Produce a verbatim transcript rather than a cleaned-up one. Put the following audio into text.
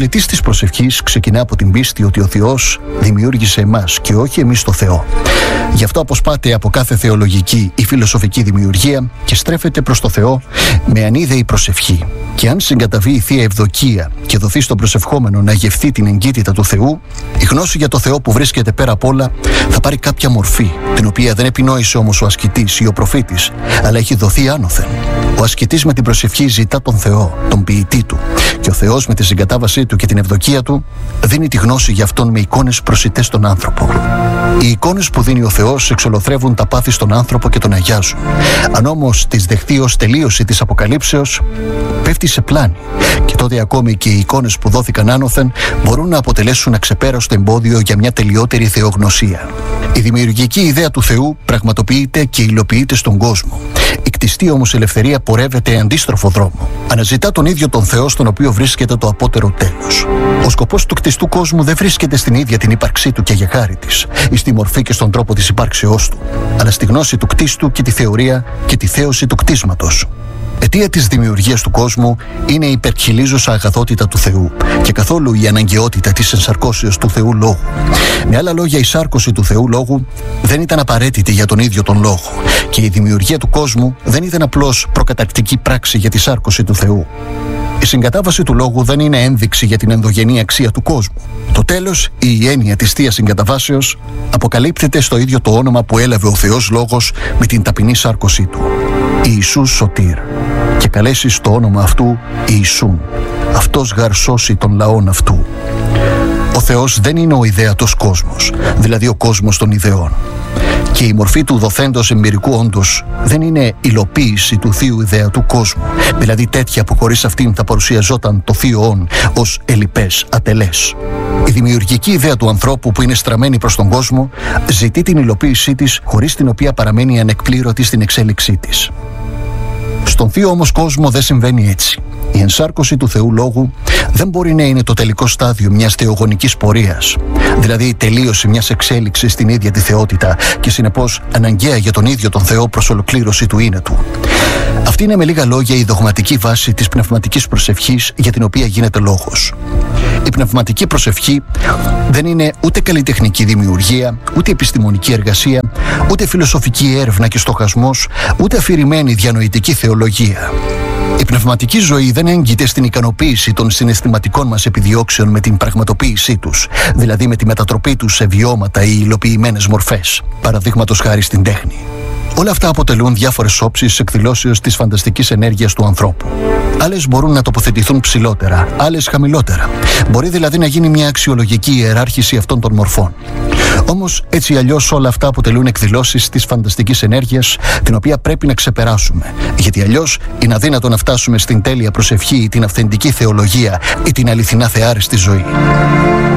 προσλητής της προσευχής ξεκινά από την πίστη ότι ο Θεός δημιούργησε εμάς και όχι εμείς το Θεό. Γι' αυτό αποσπάται από κάθε θεολογική ή φιλοσοφική δημιουργία και στρέφεται προς το Θεό με ανίδεη προσευχή. Και αν συγκαταβεί η Θεία Ευδοκία και δοθεί στον προσευχόμενο να γευθεί την εγκύτητα του Θεού, η γνώση για το Θεό που βρίσκεται πέρα απ' όλα θα πάρει κάποια μορφή, την οποία δεν επινόησε όμως ο ασκητής ή ο προφήτης, αλλά έχει δοθεί άνωθεν. Ο ασκητής με την προσευχή ζητά τον Θεό, τον ποιητή του, και ο Θεός με τη συγκατάβασή του και την ευδοκία του δίνει τη γνώση για αυτόν με εικόνες προσιτές στον άνθρωπο. Οι εικόνες που δίνει ο Θεός εξολοθρεύουν τα πάθη στον άνθρωπο και τον αγιάζουν. Αν όμως τις δεχτεί ως τελείωση της αποκαλύψεως, πέφτει σε πλάνη, και τότε ακόμη και οι εικόνες που δόθηκαν άνωθεν μπορούν να αποτελέσουν αξεπέραστο εμπόδιο για μια τελειότερη θεογνωσία. Η δημιουργική ιδέα του Θεού πραγματοποιείται και υλοποιείται στον κόσμο. Η κτιστή όμως ελευθερία πορεύεται αντίστροφο δρόμο. Αναζητά τον ίδιο τον Θεό στον οποίο βρίσκεται το απότερο τέλος. Ο σκοπός του κτιστού κόσμου δεν βρίσκεται στην ίδια την ύπαρξή του και για χάρη της, ή στη μορφή και στον τρόπο της υπάρξεώς του, αλλά στη γνώση του κτίστου και τη θεωρία και τη θέωση του κτίσματος. Αιτία της δημιουργίας του κόσμου είναι η υπερχιλίζουσα αγαθότητα του Θεού και καθόλου η αναγκαιότητα της ενσαρκώσεως του Θεού Λόγου. Με άλλα λόγια, η σάρκωση του Θεού Λόγου δεν ήταν απαραίτητη για τον ίδιο τον Λόγο, και η δημιουργία του κόσμου δεν ήταν απλώς προκαταρκτική πράξη για τη σάρκωση του Θεού. Η συγκατάβαση του Λόγου δεν είναι ένδειξη για την ενδογενή αξία του κόσμου. Το τέλος, η έννοια της Θείας Συγκαταβάσεως, αποκαλύπτεται στο ίδιο το όνομα που έλαβε ο Θεός Λόγος με την ταπεινή σάρκωσή του. Ιησούς Σωτήρ. Και καλέσεις το όνομα αυτού Ιησούν. Αυτός γαρ σώσει των λαών αυτού. Ο Θεός δεν είναι ο ιδέατος κόσμος, δηλαδή ο κόσμος των ιδεών. Και η μορφή του δοθέντος εμπειρικού όντως δεν είναι υλοποίηση του θείου ιδεατού κόσμου, δηλαδή τέτοια που χωρίς αυτήν θα παρουσιαζόταν το θείο όν ως ελλειπές, ατελές. Η δημιουργική ιδέα του ανθρώπου που είναι στραμμένη προς τον κόσμο ζητεί την υλοποίησή της, χωρίς την οποία παραμένει ανεκπλήρωτη στην εξέλιξή της. Στον θείο όμως κόσμο δεν συμβαίνει έτσι. Η ενσάρκωση του Θεού Λόγου δεν μπορεί να είναι το τελικό στάδιο μιας θεογονικής πορείας, δηλαδή η τελείωση μιας εξέλιξης στην ίδια τη θεότητα και συνεπώς αναγκαία για τον ίδιο τον Θεό προς ολοκλήρωση του είναι του. Αυτή είναι με λίγα λόγια η δογματική βάση της πνευματικής προσευχής για την οποία γίνεται λόγος. Η πνευματική προσευχή δεν είναι ούτε καλλιτεχνική δημιουργία, ούτε επιστημονική εργασία, ούτε φιλοσοφική έρευνα και στοχασμός, ούτε αφηρημένη διανοητική θεολογία. Η πνευματική ζωή δεν έγκυται στην ικανοποίηση των συναισθηματικών μας επιδιώξεων με την πραγματοποίησή τους, δηλαδή με τη μετατροπή τους σε βιώματα ή υλοποιημένες μορφές, παραδείγματος χάρη στην τέχνη. Όλα αυτά αποτελούν διάφορες όψεις εκδηλώσεως της φανταστικής ενέργειας του ανθρώπου. Άλλες μπορούν να τοποθετηθούν ψηλότερα, άλλες χαμηλότερα. Μπορεί δηλαδή να γίνει μια αξιολογική ιεράρχηση αυτών των μορφών. Όμως έτσι αλλιώς όλα αυτά αποτελούν εκδηλώσεις της φανταστικής ενέργειας, την οποία πρέπει να ξεπεράσουμε. Γιατί αλλιώς είναι αδύνατο να φτάσουμε στην τέλεια προσευχή ή την αυθεντική θεολογία ή την αληθινά θεάριστη ζωή.